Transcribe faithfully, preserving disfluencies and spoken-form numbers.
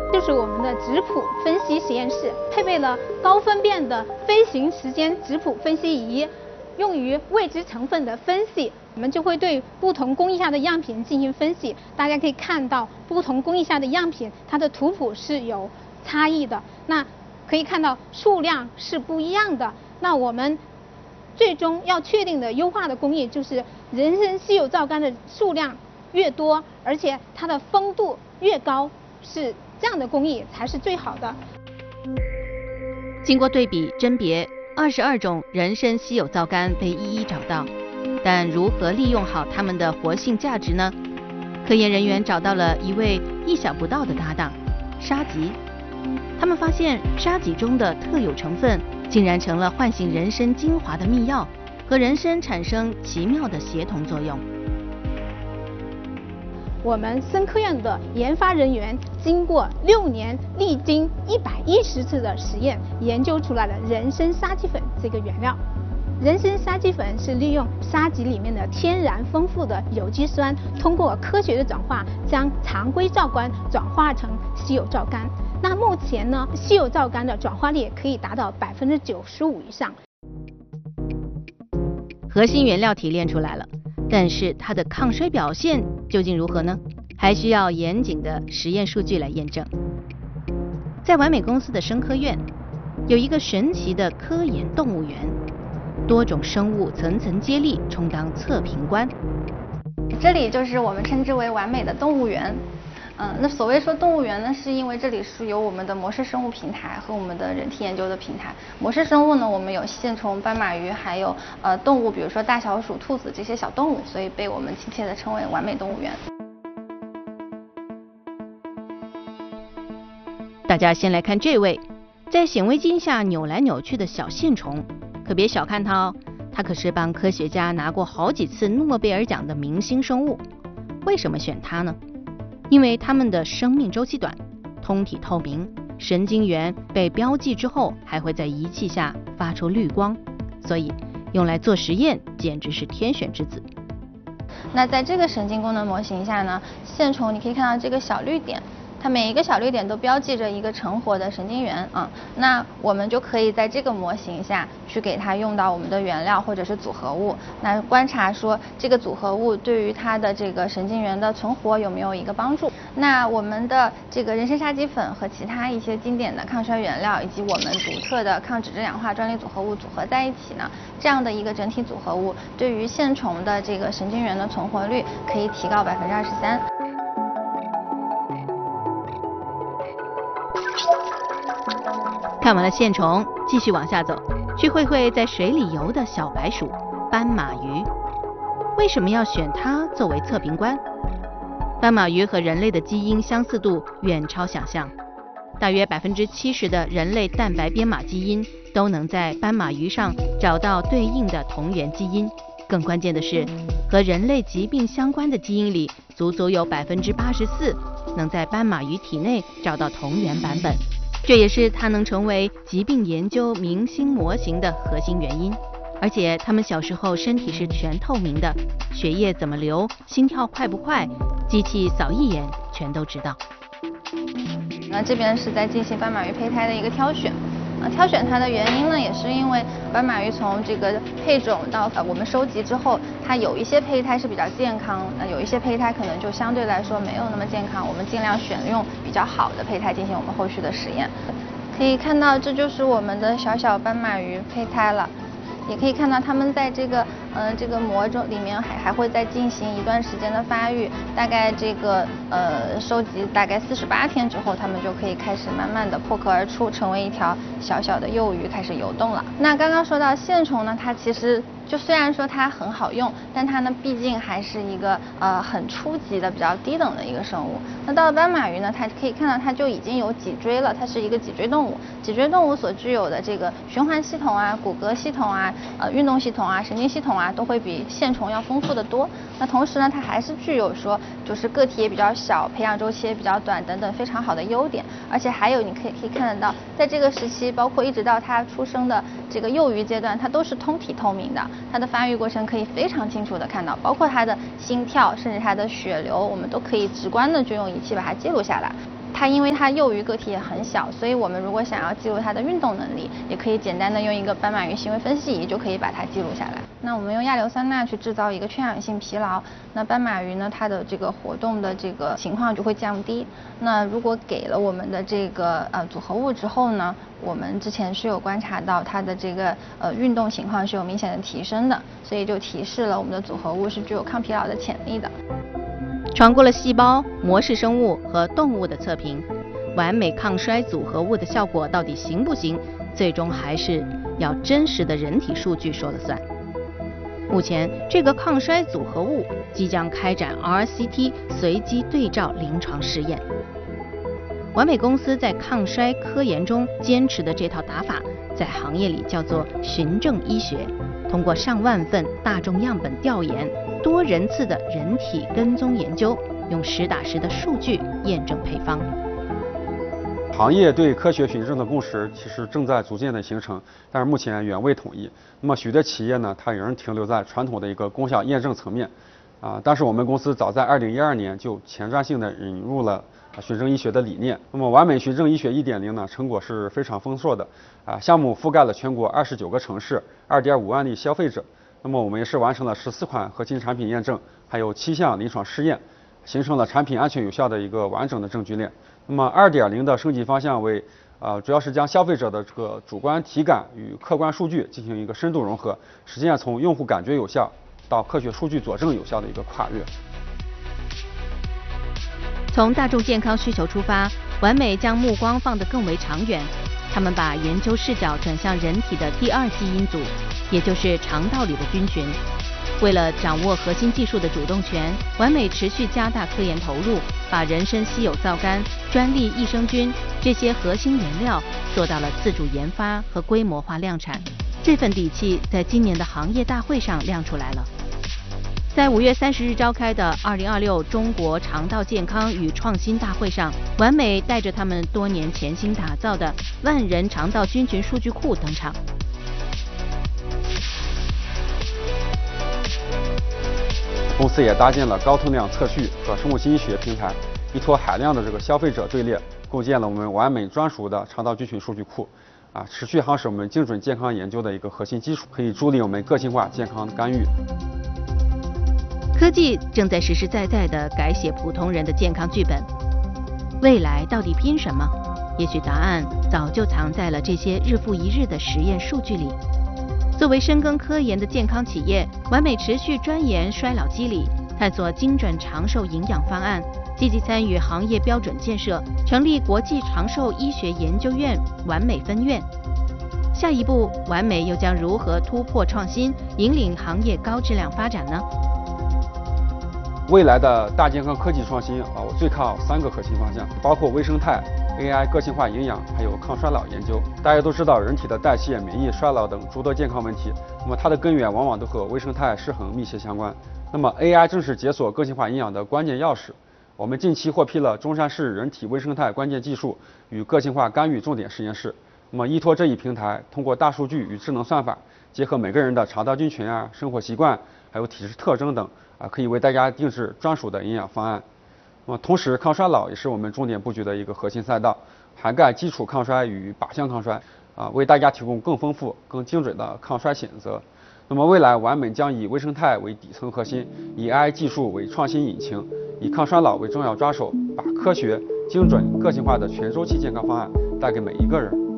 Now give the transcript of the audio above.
就是我们的质谱分析实验室，配备了高分辨的飞行时间质谱分析仪，用于未知成分的分析。我们就会对不同工艺下的样品进行分析。大家可以看到，不同工艺下的样品，它的图谱是有差异的。那可以看到数量是不一样的。那我们最终要确定的优化的工艺就是人参稀有皂苷的数量越多，而且它的丰度越高，是这样的工艺才是最好的。 经过对比甄别，二十二种人参稀有皂苷被一一找到，但如何利用好它们的活性价值呢？科研人员找到了一位意想不到的搭档——沙棘。他们发现沙棘中的特有成分竟然成了唤醒人参精华的秘药，和人参产生奇妙的协同作用。 我们生科院的研发人员经过六年，历经一百一十次的实验，研究出来了人参沙棘粉这个原料。人参沙棘粉是利用沙棘里面的天然丰富的有机酸，通过科学的转化，将常规皂苷转化成稀有皂苷。那目前呢，稀有皂苷的转化率可以达到百分之九十五以上。 核心原料提炼出来了，但是它的抗衰表现究竟如何呢？还需要严谨的实验数据来验证。在完美公司的生科院，有一个神奇的科研动物园，多种生物层层接力，充当测评官。 这里就是我们称之为完美的动物园。嗯，那所谓说动物园呢，是因为这里是有我们的模式生物平台和我们的人体研究的平台。模式生物呢，我们有线虫、斑马鱼，还有呃动物，比如说大小鼠、兔子这些小动物，所以被我们亲切的称为完美动物园。 大家先来看这位，在显微镜下扭来扭去的小线虫，可别小看它哦，它可是帮科学家拿过好几次诺贝尔奖的明星生物。为什么选它呢？因为它们的生命周期短，通体透明，神经元被标记之后还会在仪器下发出绿光，所以用来做实验简直是天选之子。 那在这个神经功能模型下呢，线虫你可以看到这个小绿点，它每一个小绿点都标记着一个成活的神经元啊，那我们就可以在这个模型下去给它用到我们的原料或者是组合物，那观察说这个组合物对于它的这个神经元的存活有没有一个帮助。那我们的这个人参沙棘粉和其他一些经典的抗衰原料以及我们独特的抗脂质氧化专利组合物组合在一起呢，这样的一个整体组合物对于线虫的这个神经元的存活率可以提高百分之二十三。 看完了线虫，继续往下走，去会会在水里游的小白鼠斑马鱼。为什么要选它作为测评官？斑马鱼和人类的基因相似度远超想象，大约百分之七十的人类蛋白编码基因都能在斑马鱼上找到对应的同源基因。更关键的是，和人类疾病相关的基因里，足足有百分之八十四能在斑马鱼体内找到同源版本。这也是它能成为疾病研究明星模型的核心原因。而且它们小时候身体是全透明的，血液怎么流，心跳快不快，机器扫一眼全都知道。 那这边是在进行斑马鱼胚胎的一个挑选。啊，挑选它的原因呢，也是因为斑马鱼从这个配种到呃我们收集之后，它有一些胚胎是比较健康，呃有一些胚胎可能就相对来说没有那么健康，我们尽量选用比较好的胚胎进行我们后续的实验。可以看到，这就是我们的小小斑马鱼胚胎了。也可以看到它们在这个呃这个膜中里面还还会再进行一段时间的发育，大概这个呃收集大概四十八天之后，它们就可以开始慢慢的破壳而出，成为一条小小的幼鱼，开始游动了。那刚刚说到线虫呢，它其实就虽然说它很好用，但它呢毕竟还是一个呃很初级的比较低等的一个生物。那到了斑马鱼呢，它可以看到它就已经有脊椎了，它是一个脊椎动物。脊椎动物所具有的这个循环系统啊、骨骼系统啊、呃运动系统啊、神经系统啊，都会比线虫要丰富的多。那同时呢，它还是具有说就是个体也比较小，培养周期也比较短等等非常好的优点。而且还有你可以可以看得到，在这个时期，包括一直到它出生的这个幼鱼阶段，它都是通体透明的。它的发育过程可以非常清楚的看到，包括它的心跳，甚至它的血流，我们都可以直观的就用仪器把它记录下来。 它因为它幼鱼个体也很小，所以我们如果想要记录它的运动能力，也可以简单的用一个斑马鱼行为分析仪就可以把它记录下来。那我们用亚硫酸钠去制造一个缺氧性疲劳，那斑马鱼呢，它的这个活动的这个情况就会降低。那如果给了我们的这个呃组合物之后呢，我们之前是有观察到它的这个呃运动情况是有明显的提升的，所以就提示了我们的组合物是具有抗疲劳的潜力的。 闯过了细胞、模式生物和动物的测评，完美抗衰组合物的效果到底行不行，最终还是要真实的人体数据说了算。目前，这个抗衰组合物即将开展 R C T 随机对照临床试验。完美公司在抗衰科研中坚持的这套打法，在行业里叫做循证医学，通过上万份大众样本调研、多人次的人体跟踪研究，用实打实的数据验证配方。 行业对科学循证的共识其实正在逐渐的形成，但是目前远未统一。那么许多企业呢，它仍然停留在传统的一个功效验证层面，啊，但是我们公司早在二零一二年就前瞻性的引入了循证医学的理念。那么完美循证医学 一点零 呢，成果是非常丰硕的，啊，项目覆盖了全国二十九个城市， 二点五万例消费者。那么我们也是完成了十四款核心产品验证，还有七项临床试验，形成了产品安全有效的一个完整的证据链。那么 二点零 的升级方向为呃，主要是将消费者的这个主观体感与客观数据进行一个深度融合，实现从用户感觉有效到科学数据佐证有效的一个跨越。 从大众健康需求出发，完美将目光放得更为长远。他们把研究视角转向人体的第二基因组，也就是肠道里的菌群。为了掌握核心技术的主动权，完美持续加大科研投入，把人参稀有皂苷、专利益生菌这些核心原料做到了自主研发和规模化量产。这份底气在今年的行业大会上亮出来了。在五月三十日召开的二零二六中国肠道健康与创新大会上，完美带着他们多年潜心打造的万人肠道菌群数据库登场。 公司也搭建了高通量测序和生物基因学平台，依托海量的这个消费者队列，构建了我们完美专属的肠道菌群数据库，啊，持续夯实我们精准健康研究的一个核心基础，可以助力我们个性化健康干预。 科技正在实实在在地改写普通人的健康剧本，未来到底拼什么？也许答案早就藏在了这些日复一日的实验数据里。作为深耕科研的健康企业，完美持续钻研衰老机理，探索精准长寿营养方案，积极参与行业标准建设，成立国际长寿医学研究院完美分院。下一步，完美又将如何突破创新，引领行业高质量发展呢？ 未来的大健康科技创新啊，我最看好三个核心方向，包括微生态、A I、个性化营养，还有抗衰老研究。大家都知道，人体的代谢、免疫、衰老等诸多健康问题，那么它的根源往往都和微生态失衡密切相关。那么 A I 正是解锁个性化营养的关键钥匙。我们近期获批了中山市人体微生态关键技术与个性化干预重点实验室。那么依托这一平台，通过大数据与智能算法，结合每个人的肠道菌群啊、生活习惯，还有体质特征等啊，可以为大家定制专属的营养方案。那么同时，抗衰老也是我们重点布局的一个核心赛道，涵盖基础抗衰与靶向抗衰啊，为大家提供更丰富、更精准的抗衰选择。那么未来完美将以微生态为底层核心，以 A I 技术为创新引擎，以抗衰老为重要抓手，把科学、精准、个性化的全周期健康方案带给每一个人。